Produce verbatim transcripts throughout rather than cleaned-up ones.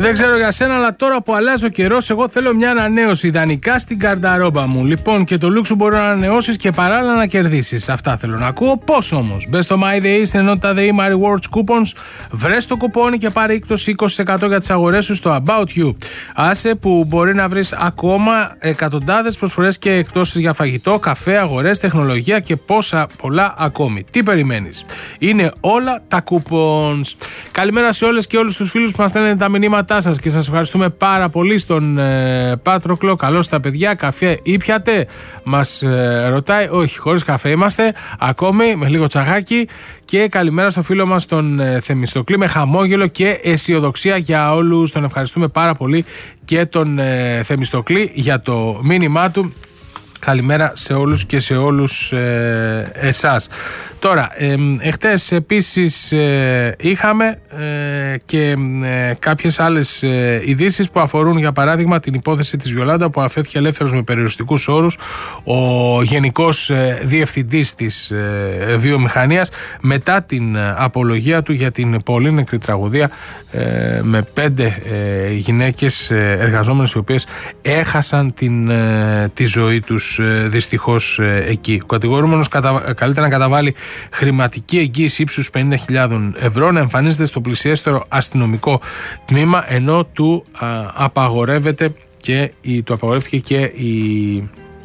Δεν ξέρω για σένα, αλλά τώρα που αλλάζει ο καιρός, εγώ θέλω μια ανανέωση ιδανικά στην καρνταρόμπα μου. Λοιπόν, και το λούξου μπορεί να ανανεώσεις και παράλληλα να κερδίσεις. Αυτά θέλω να ακούω. Πώς όμως? Μπες στο MyDay στην ενότητα ΔΕΗ My Rewards Coupons, βρες το κουπόνι και πάρε έκπτωση είκοσι τοις εκατό για τις αγορές σου στο About You. Άσε που μπορεί να βρεις ακόμα εκατοντάδες προσφορές και εκπτώσεις για φαγητό, καφέ, αγορές, τεχνολογία και πόσα πολλά ακόμη. Τι περιμένεις? Είναι όλα τα coupons. Καλημέρα σε όλες και όλους τους φίλους που μας στέλνετε τα μηνύματά σας και σας ευχαριστούμε πάρα πολύ. Στον ε, Πάτροκλο, καλώς τα παιδιά, καφέ ήπιατε? Μας ε, ρωτάει. Όχι, χωρίς καφέ είμαστε ακόμη, με λίγο τσαγάκι. Και καλημέρα στο φίλο μας τον ε, Θεμιστοκλή, με χαμόγελο και αισιοδοξία για όλους. Τον ευχαριστούμε πάρα πολύ και τον ε, Θεμιστοκλή για το μήνυμά του. Καλημέρα σε όλους και σε όλους ε, εσάς. Τώρα, ε, εχθές επίσης ε, είχαμε ε, και ε, κάποιες άλλες ε, ειδήσεις που αφορούν, για παράδειγμα, την υπόθεση της Γιολάντα, που αφέθηκε ελεύθερος με περιοριστικούς όρους ο γενικός ε, διευθυντής της ε, βιομηχανίας μετά την ε, απολογία του για την πολύ νεκρή τραγωδία ε, με πέντε ε, γυναίκες ε, εργαζόμενες, οι οποίες έχασαν την, ε, τη ζωή τους ε, δυστυχώς ε, εκεί. Ο κατηγορούμενος κατα... καλείται να καταβάλει χρηματική εγγύηση ύψους πενήντα χιλιάδες ευρώ, να εμφανίζεται στο πλησιέστερο αστυνομικό τμήμα, ενώ του α, απαγορεύεται και η, του απαγορεύτηκε και η,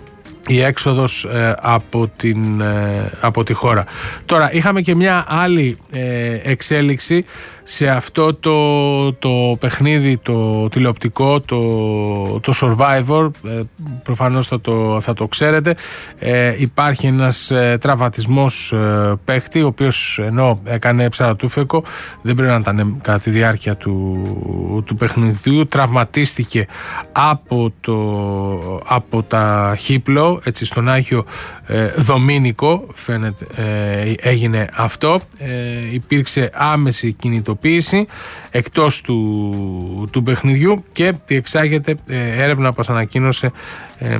η έξοδος ε, από, την, ε, από τη χώρα. Τώρα είχαμε και μια άλλη ε, εξέλιξη σε αυτό το, το παιχνίδι, το τηλεοπτικό, το, το Survivor. Ε, προφανώς θα το, θα το ξέρετε. Ε, υπάρχει ένας ε, τραυματισμός ε, παίχτη, ο οποίος ενώ έκανε ψαρατούφεκο, δεν πρέπει να ήταν κατά τη διάρκεια του, του παιχνιδιού, τραυματίστηκε από, το, από τα Χίπλο, έτσι, στον Άγιο ε, Δομήνικο φαίνεται ε, έγινε αυτό. Ε, υπήρξε άμεση κινητοποίηση εκτός του, του παιχνιδιού και διεξάγεται ε, έρευνα, όπως ανακοίνωσε ε,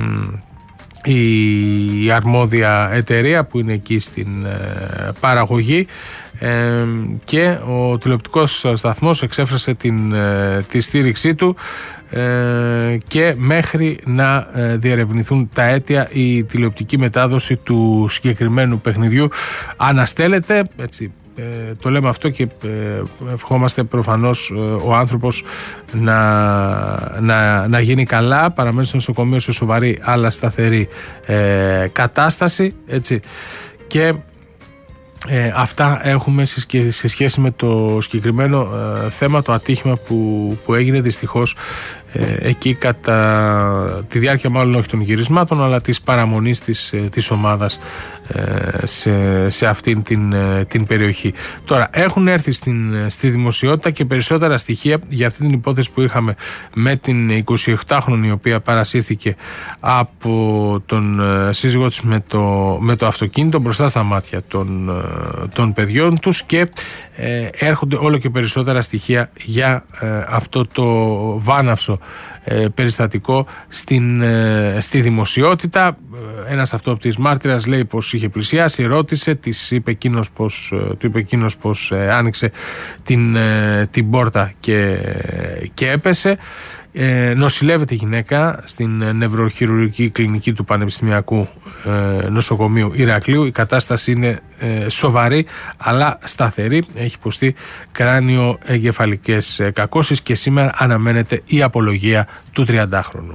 η αρμόδια εταιρεία που είναι εκεί στην ε, παραγωγή, ε, και ο τηλεοπτικός σταθμός εξέφρασε την, ε, τη στήριξή του ε, και μέχρι να ε, διερευνηθούν τα αίτια, η τηλεοπτική μετάδοση του συγκεκριμένου παιχνιδιού αναστέλλεται, έτσι. Ε, το λέμε αυτό και ε, ευχόμαστε προφανώς ε, ο άνθρωπος να, να, να γίνει καλά, παραμένει στο νοσοκομείο σε σοβαρή αλλά σταθερή ε, κατάσταση, έτσι. Και ε, αυτά έχουμε σε, σε σχέση με το συγκεκριμένο ε, θέμα, το ατύχημα που, που έγινε δυστυχώς ε, εκεί κατά τη διάρκεια, μάλλον όχι των γυρισμάτων, αλλά της παραμονής της, της ομάδας ε, σε, σε αυτήν την, την περιοχή. Τώρα έχουν έρθει στην, στη δημοσιότητα και περισσότερα στοιχεία για αυτή την υπόθεση που είχαμε με την εικοσιοκτάχρονη, η οποία παρασύρθηκε από τον σύζυγό της με το, με το αυτοκίνητο μπροστά στα μάτια των, των παιδιών τους, και ε, έρχονται όλο και περισσότερα στοιχεία για ε, αυτό το βάναυσο ε, περιστατικό στην, ε, στη δημοσιότητα. Ένας αυτόπτης μάρτυρας λέει πως είχε πλησιάσει, ρώτησε, της είπε εκείνος πως, του είπε εκείνος πως ε, άνοιξε την, ε, την πόρτα και, και έπεσε. Ε, νοσηλεύεται η γυναίκα στην νευροχειρουργική κλινική του Πανεπιστημιακού ε, Νοσοκομείου Ηρακλείου. Η κατάσταση είναι ε, σοβαρή αλλά σταθερή. Έχει υποστεί κράνιο εγκεφαλικές ε, κακώσεις και σήμερα αναμένεται η απολογία του τριαντάχρονου.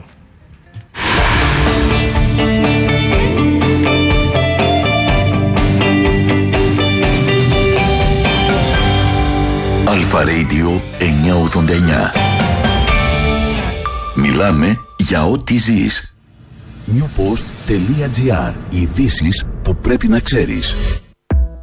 Αλφα Radio εννιακόσια ογδόντα εννιά. Μιλάμε για ό,τι ζεις. newpost.gr. Ειδήσεις που πρέπει να ξέρεις.